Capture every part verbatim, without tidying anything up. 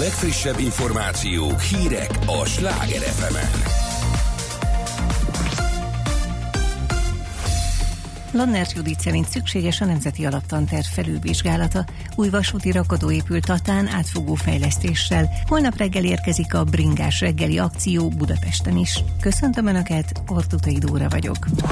legfrissebb információk, hírek a Sláger ef emen. Lannert Judit szerint szükséges a nemzeti alaptanterv felülvizsgálata. Új vasúti rakodó épül Tatán átfogó fejlesztéssel. Holnap reggel érkezik a bringás reggeli akció Budapesten is. Köszöntöm Önöket, Ortutai Dóra vagyok.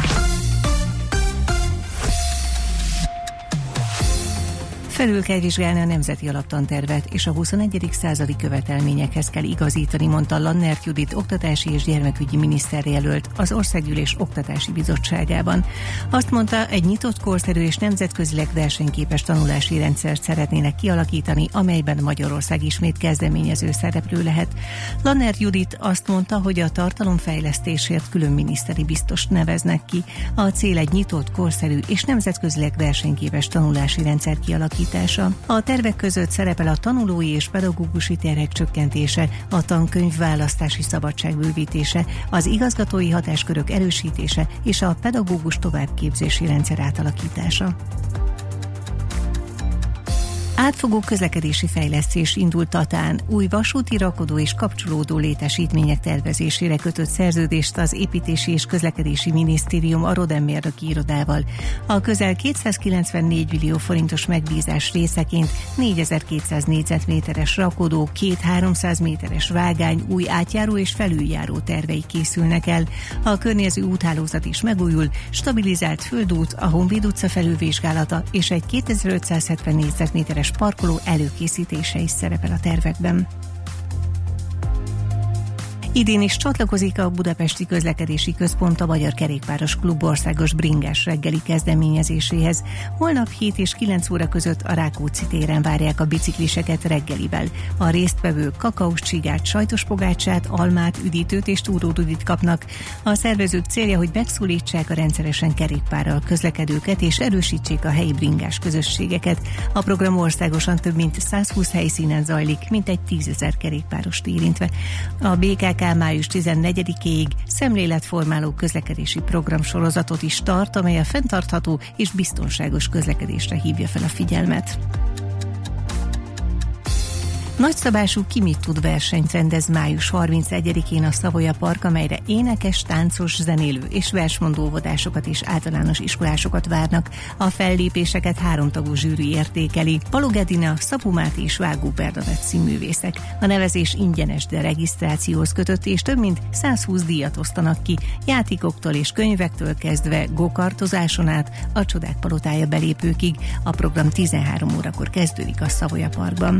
Felül kell vizsgálni a nemzeti alaptantervet, és a huszonegyedik századi követelményekhez kell igazítani, mondta Lannert Judit oktatási és gyermekügyi miniszterjelölt az Országgyűlés Oktatási Bizottságában. Azt mondta, egy nyitott, korszerű és nemzetközileg versenyképes tanulási rendszert szeretnének kialakítani, amelyben Magyarország ismét kezdeményező szereplő lehet. Lannert Judit azt mondta, hogy a tartalomfejlesztésért külön miniszteri biztost neveznek ki. A cél egy nyitott, korszerű és nemzetközileg versenyképes tanulási rendszer kialakítása. A tervek között szerepel a tanulói és pedagógusi terhek csökkentése, a tankönyv választási szabadság bővítése, az igazgatói hatáskörök erősítése és a pedagógus továbbképzési rendszer átalakítása. Átfogó közlekedési fejlesztés indult Tatán. Új vasúti rakodó és kapcsolódó létesítmények tervezésére kötött szerződést az Építési és Közlekedési Minisztérium a Rodemmérnöki Irodával. A közel kétszázkilencvennégy millió forintos megbízás részeként négyezer-kétszáz négyzetméteres rakodó, két háromszáz méteres vágány, új átjáró és felüljáró tervei készülnek el. A környező úthálózat is megújul, stabilizált földút, a Honvéd utca felülvizsgálata és egy kétezer-ötszázhetven négyzetméteres parkoló előkészítése is szerepel a tervekben. Idén is csatlakozik a Budapesti Közlekedési Központ a Magyar Kerékpáros Klub országos bringás reggeli kezdeményezéséhez. Holnap hét és kilenc óra között a Rákóczi téren várják a bicikliseket reggelivel. A résztvevők kakaós csigát, sajtos pogácsát, almát, üdítőt és túródudit kapnak. A szervezők célja, hogy megszólítsák a rendszeresen kerékpárral közlekedőket és erősítsék a helyi bringás közösségeket. A program országosan több mint százhúsz helyszínen zajlik, mintegy tízezer kerékpárost érintve. A bé ká ká május tizennegyedikéig szemléletformáló közlekedési programsorozatot is tart, amely a fenntartható és biztonságos közlekedésre hívja fel a figyelmet. Nagyszabású Ki mit tud versenyt rendez május harmincegyedikén a Savoya Park, amelyre énekes, táncos, zenélő és versmondó óvodásokat és általános iskolásokat várnak. A fellépéseket háromtagú zsűri értékeli. Balog Edina, Szabó Máté és Vágó Bernadett színművészek. A nevezés ingyenes, de regisztrációhoz kötött, és több mint százhúsz díjat osztanak ki, játékoktól és könyvektől kezdve gokartozáson át a Csodák Palotája belépőkig. A program tizenhárom órakor kezdődik a Savoya Parkban.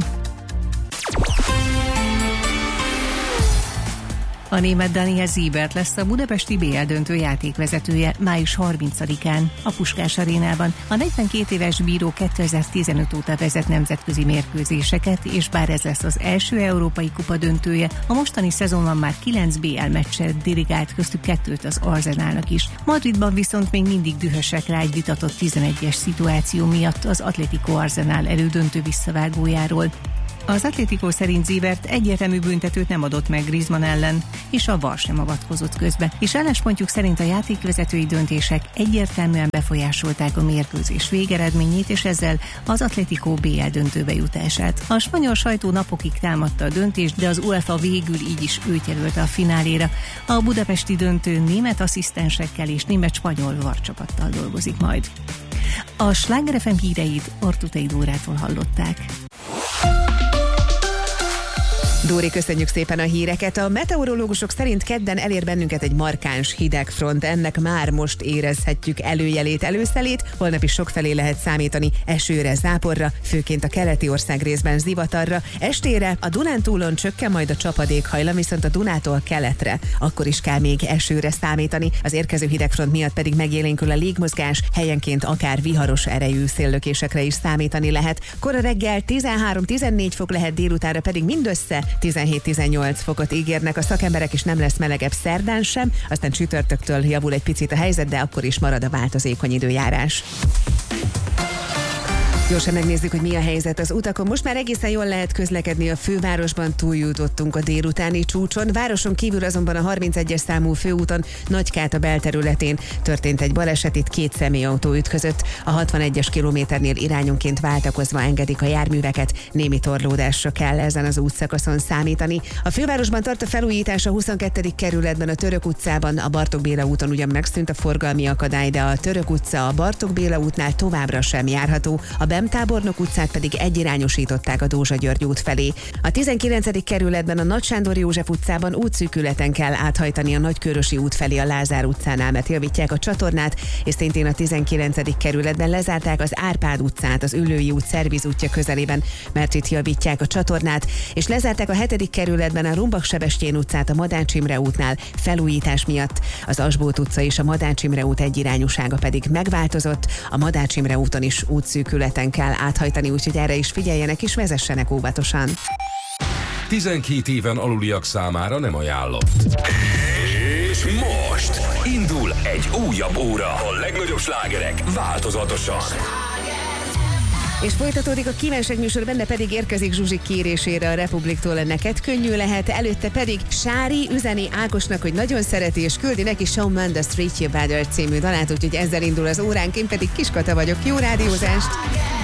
A német Daniel Siebert lesz a budapesti bé el döntő játékvezetője május harmincadikán a Puskás Arénában. A negyvenkét éves bíró kétezer-tizenöt óta vezet nemzetközi mérkőzéseket, és bár ez lesz az első európai kupa döntője, a mostani szezonban már kilenc bé el meccset dirigált, köztük kettőt az Arsenalnak is. Madridban viszont még mindig dühösek rá egy vitatott tizenegyes szituáció miatt az Atlético Arsenal elődöntő visszavágójáról. Az Atlético szerint Siebert egyértelmű büntetőt nem adott meg Griezmann ellen, és a VAR sem avatkozott közbe, és álláspontjuk szerint a játékvezetői döntések egyértelműen befolyásolták a mérkőzés végeredményét, és ezzel az Atlético bé el döntőbe jutását. A spanyol sajtó napokig támadta a döntést, de az UEFA végül így is őt jelölte a fináléra. A budapesti döntő német asszisztensekkel és német-spanyol VAR csapattal dolgozik majd. A Sláger ef em híreit Ortutai Dórától hallották. Dóri, köszönjük szépen a híreket. A meteorológusok szerint kedden elér bennünket egy markáns hidegfront. Ennek már most érezhetjük előjelét, előszelét. Holnap is sokfelé lehet számítani esőre, záporra, főként a keleti ország részben zivatarra. Estére a Dunántúlon csökken majd a csapadékhajlam, viszont a Dunától keletre akkor is kell még esőre számítani. Az érkező hidegfront miatt pedig megélénkül a légmozgás, helyenként akár viharos erejű széllökésekre is számítani lehet. Kora reggel tizenhárom-tizennégy fok lehet, délutánra pedig mindössze tizenhét-tizennyolc fokot ígérnek a szakemberek, és nem lesz melegebb szerdán sem, aztán csütörtöktől javul egy picit a helyzet, de akkor is marad a változékony időjárás. Gyorsan megnézzük, hogy mi a helyzet az utakon. Most már egészen jól lehet közlekedni a fővárosban, túljutottunk a délutáni csúcson. Városon kívül azonban a harmincegyes számú főúton Nagykáta belterületén történt egy baleset, itt két személyautó ütközött. A hatvanegyes kilométernél irányonként váltakozva engedik a járműveket, némi torlódásra kell ezen az útszakaszon számítani. A fővárosban tart a felújítás a huszonkettő kerületben, a Török utcában, a Bartók Béla úton ugyan megszűnt a forgalmi akadály, de a Török utca a Bartók Béla útnál továbbra sem járható. A Bem Tábornok utcát pedig egyirányosították a Dózsa György út felé. A tizenkidrencedik kerületben a Nagy Sándor József utcában útszűkületen kell áthajtani a Nagykőrösi út felé a Lázár utcánál, mert javítják a csatornát, és szintén a tizenkidrencedik kerületben lezárták az Árpád utcát az Üllői út szerviz útja közelében, mert itt javítják a csatornát, és lezárták a hetedik kerületben a Rumbak-Sebestyén utcát a Madács Imre útnál felújítás miatt. Az Asbót utca és a Madács Imre út egyirányúsága pedig megváltozott, a Madács Imre úton is útszűkületen kell áthajtani, úgyhogy erre is figyeljenek és vezessenek óvatosan. tizenkét éven aluliak számára nem ajánlott. És most indul egy újabb óra. A legnagyobb slágerek változatosan. És folytatódik a kívánság műsor, benne pedig érkezik Zsuzsi kérésére a Republiktól neked könnyű lehet, előtte pedig Sári üzeni Ákosnak, hogy nagyon szereti, és küldi neki Shawn Mendes Treat You Better című dalát, úgyhogy ezzel indul az óránk, én pedig Kiskata vagyok. Jó rádiózást!